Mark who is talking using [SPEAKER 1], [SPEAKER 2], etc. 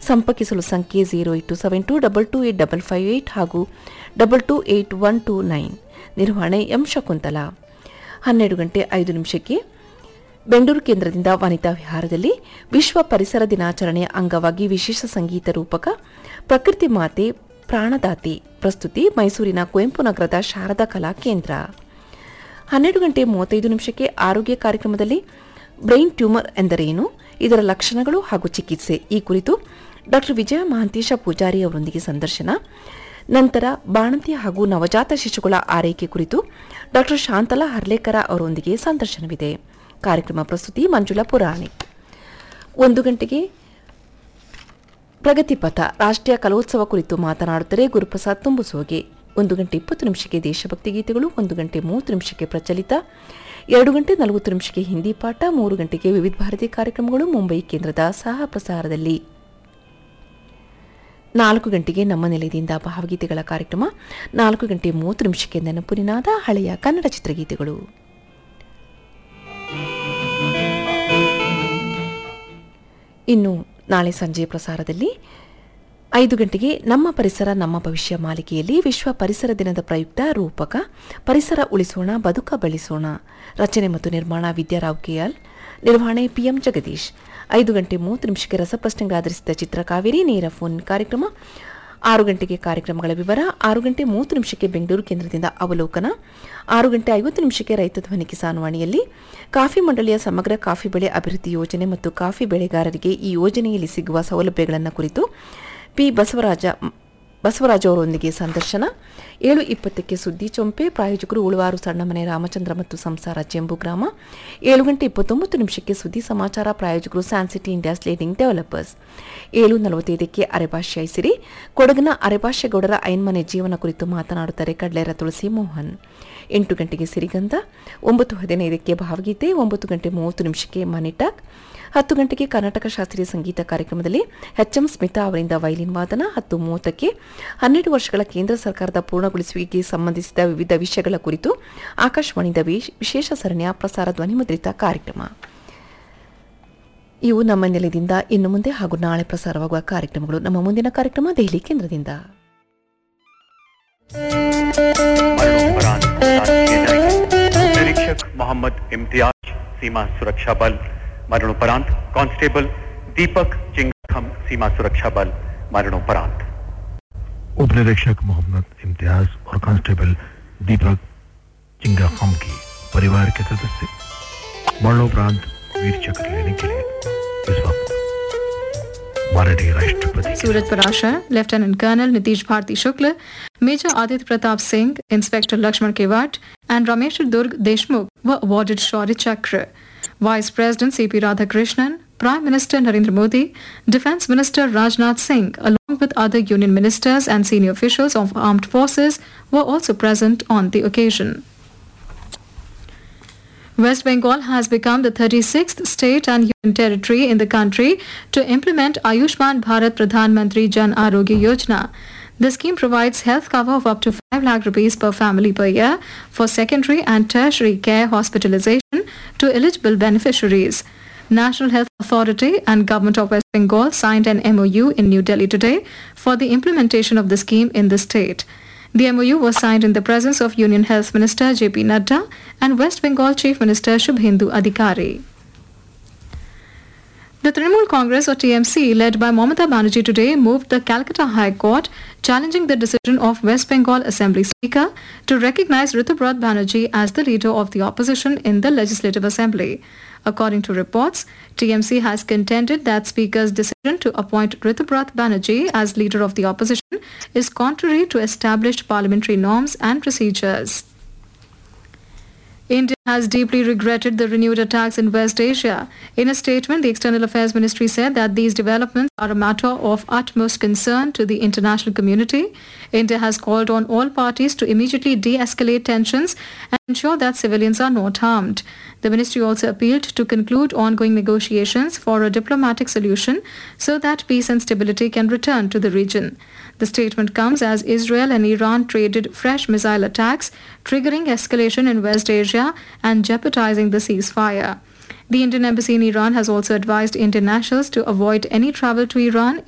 [SPEAKER 1] ಸಂಪರ್ಕಿಸಲು ಸಂಖ್ಯೆ 08272228558 ಹಾಗೂ 228129. ನಿರ್ವಹಣೆ ಎಂ ಶಕುಂತಲಾ. 12:05 ಬೆಂಗಳೂರು ಕೇಂದ್ರದಿಂದ ವನಿತಾ ವಿಹಾರದಲ್ಲಿ ವಿಶ್ವ ಪರಿಸರ ದಿನಾಚರಣೆಯ ಅಂಗವಾಗಿ ವಿಶೇಷ ಸಂಗೀತ ರೂಪಕ ಪ್ರಕೃತಿ ಮಾತೆ ಪ್ರಾಣದಾತೆ ಪ್ರಸ್ತುತಿ ಮೈಸೂರಿನ ಕುವೆಂಪು ನಗರದ ಶಾರದಾ ಕಲಾ ಕೇಂದ್ರ. 12:35 ಆರೋಗ್ಯ ಕಾರ್ಯಕ್ರಮದಲ್ಲಿ ಬ್ರೈನ್ ಟ್ಯೂಮರ್ ಎಂದರೇನು, ಇದರ ಲಕ್ಷಣಗಳು ಹಾಗೂ ಚಿಕಿತ್ಸೆ ಈ ಕುರಿತು ಡಾ ವಿಜಯ ಮಹಾಂತೇಶ ಪೂಜಾರಿ ಅವರೊಂದಿಗೆ ಸಂದರ್ಶನ. ನಂತರ ಬಾಣಂತಿ ಹಾಗೂ ನವಜಾತ ಶಿಶುಗಳ ಆರೈಕೆ ಕುರಿತು ಡಾ ಶಾಂತಲಾ ಹರ್ಲೇಕರ ಅವರೊಂದಿಗೆ ಸಂದರ್ಶನವಿದೆ. ಕಾರ್ಯಕ್ರಮ ಪ್ರಸ್ತುತಿ ಮಂಜುಳಾ ಪುರಾಣಿಕ್. 1 ಪ್ರಗತಿಪಥ ರಾಷ್ಟ್ರೀಯ ಕಲೋತ್ಸವ ಕುರಿತು ಮಾತನಾಡುತ್ತಾರೆ ಗುರುಪ್ರಸಾದ್ ತುಂಬುಸೋಗೆ. 1:20 ದೇಶಭಕ್ತಿ ಗೀತೆಗಳು, 1:30 ಪ್ರಚಲಿತ, 2:40 ಹಿಂದಿ ಪಾಠ, 3 ವಿವಿಧ ಭಾರತಿ ಕಾರ್ಯಕ್ರಮಗಳು ಮುಂಬೈ ಕೇಂದ್ರದ ಸಹ ಪ್ರಸಾರದಲ್ಲಿ. 4 ನಮ್ಮ ನೆಲೆಯಿಂದ ಭಾವಗೀತೆಗಳ ಕಾರ್ಯಕ್ರಮ, 4:30 ನೆನಪು ನಿನಾದ ಹಳೆಯ ಕನ್ನಡ ಚಿತ್ರಗೀತೆಗಳು. ಇನ್ನು ನಾಳೆ ಸಂಜೆ ಪ್ರಸಾರದಲ್ಲಿ 5 ನಮ್ಮ ಪರಿಸರ ನಮ್ಮ ಭವಿಷ್ಯ ಮಾಲಿಕೆಯಲ್ಲಿ ವಿಶ್ವ ಪರಿಸರ ದಿನದ ಪ್ರಯುಕ್ತ ರೂಪಕ ಪರಿಸರ ಉಳಿಸೋಣ ಬದುಕ ಬೆಳೆಸೋಣ, ರಚನೆ ಮತ್ತು ನಿರ್ಮಾಣ ವಿದ್ಯಾರಾವ್ ಕೆಎಲ್, ನಿರ್ವಹಣೆ ಪಿಎಂ ಜಗದೀಶ್. 5:30 ರಸಪ್ರಶ್ನೆಗೆ ಆಧರಿಸಿದ ಚಿತ್ರಕಾವೇರಿ ನೇರ ಫೋನ್ ಕಾರ್ಯಕ್ರಮ. 6 ಕಾರ್ಯಕ್ರಮಗಳ ವಿವರ. 6:30 ಬೆಂಗಳೂರು ಕೇಂದ್ರದಿಂದ ಅವಲೋಕನ. 6:50 ರೈತ ಧ್ವನಿ ಕಿಸಾನ್ ವಾಣಿಯಲ್ಲಿ ಕಾಫಿ ಮಂಡಳಿಯ ಸಮಗ್ರ ಕಾಫಿ ಬೆಳೆ ಅಭಿವೃದ್ಧಿ ಯೋಜನೆ ಮತ್ತು ಕಾಫಿ ಬೆಳೆಗಾರರಿಗೆ ಈ ಯೋಜನೆಯಲ್ಲಿ ಸಿಗುವ ಸೌಲಭ್ಯಗಳನ್ನು ಕುರಿತು ಪಿ ಬಸವರಾಜ ಅವರೊಂದಿಗೆ ಸಂದರ್ಶನ. 7:20 ಸುದ್ದಿ ಚೊಂಪೆ, ಪ್ರಾಯೋಜಕರು ಉಳುವಾರು ಸಣ್ಣಮನೆ ರಾಮಚಂದ್ರ ಮತ್ತು ಸಂಸಾರ ಚೆಂಬು ಗ್ರಾಮ. 7:29 ಸುದ್ದಿ ಸಮಾಚಾರ, ಪ್ರಾಯೋಜಕರು ಸ್ಯಾನ್ಸಿಟಿ ಇಂಡಿಯಾಸ್ ಲೀಡಿಂಗ್ ಡೆವಲಪರ್ಸ್. 7:45 ಅರೆಭಾಷ್ಯ ಐಸಿರಿ, ಕೊಡಗಿನ ಅರೆಭಾಷ್ಯಗೌಡರ ಐನ್ಮನೆ ಜೀವನ ಕುರಿತು ಮಾತನಾಡುತ್ತಾರೆ ಕಡ್ಲೇರ ತುಳಸಿ ಮೋಹನ್. 8 ಸಿರಿಗಂಧ, 9:15 ಭಾವಗೀತೆ, 9:30 ಮನಿ ಟಾಕ್, 10 ಕರ್ನಾಟಕ ಶಾಸ್ತ್ರೀಯ ಸಂಗೀತ ಕಾರ್ಯಕ್ರಮದಲ್ಲಿ ಎಚ್ಎಂ ಸ್ಮಿತಾ ಅವರಿಂದ ವೈಲಿನ್ ವಾದನ. 10:30 12 ವರ್ಷಗಳ ಕೇಂದ್ರ ಸರ್ಕಾರದ ಪೂರ್ಣಗೊಳಿಸುವಿಕೆಗೆ ಸಂಬಂಧಿಸಿದ ವಿವಿಧ ವಿಷಯಗಳ ಕುರಿತು ಆಕಾಶವಾಣಿಯಿಂದ ವಿಶೇಷ ಸರಣಿಯ ಪ್ರಸಾರ ಧ್ವನಿಮುದ್ರಿತ ಕಾರ್ಯಕ್ರಮ. ಇವು ನಮ್ಮ ನೆಲೆಯಿಂದ ಇನ್ನು ಮುಂದೆ ಹಾಗೂ ನಾಳೆ ಪ್ರಸಾರವಾಗುವ ಕಾರ್ಯಕ್ರಮಗಳು. ನಮ್ಮ ಮುಂದಿನ ಕಾರ್ಯಕ್ರಮ ದೆಹಲಿ ಕೇಂದ್ರದಿಂದ.
[SPEAKER 2] निरीक्षक मोहम्मद इम्तियाज, सीमा सुरक्षा बल. मरणोपरांत कांस्टेबल दीपक चिंगम, सीमा सुरक्षा बल. मरणोपरांत
[SPEAKER 3] उप निरीक्षक मोहम्मद इम्तियाज और कांस्टेबल दीपक चिंगम की परिवार के सदस्य मरणोपरांत वीर चक्र लेने के लिए इस वक्त माननीय राष्ट्रपति
[SPEAKER 4] सूरज Parashar, lieutenant colonel Nitish Bharti Shukla, major Aditya Pratap Singh, inspector Lakshman केवाट and Ramesh Durg Deshmukh were awarded Shaurya Chakra. Vice President C.P. Radhakrishnan, Prime Minister Narendra Modi, Defence Minister Rajnath Singh, along with other union ministers and senior officials of armed forces were also present on the occasion. West Bengal has become the 36th state and union territory in the country to implement Ayushman Bharat Pradhan Mantri Jan Arogya Yojana. The scheme provides health cover of up to 5 lakh rupees per family per year for secondary and tertiary care hospitalization to eligible beneficiaries. National Health Authority and Government of West Bengal signed an MOU in New Delhi today for the implementation of the scheme in the state. The MOU was signed in the presence of Union Health Minister J.P. Nadda and West Bengal Chief Minister Shubhendu Adhikari. The Trinamool Congress or TMC led by Mamata Banerjee today moved the Calcutta High Court challenging the decision of West Bengal Assembly Speaker to recognize Ritubrat Banerjee as the leader of the opposition in the Legislative Assembly. According to reports, TMC has contended that Speaker's decision to appoint Ritubrat Banerjee as leader of the opposition is contrary to established parliamentary norms and procedures. India has deeply regretted the renewed attacks in West Asia. In a statement, the External Affairs Ministry said that these developments are a matter of utmost concern to the international community. India has called on all parties to immediately de-escalate tensions and ensure that civilians are not harmed. The ministry also appealed to conclude ongoing negotiations for a diplomatic solution so that peace and stability can return to the region. The statement comes as Israel and Iran traded fresh missile attacks, triggering escalation in West Asia and jeopardizing the ceasefire. The Indian embassy in Iran has also advised Indian nationals to avoid any travel to Iran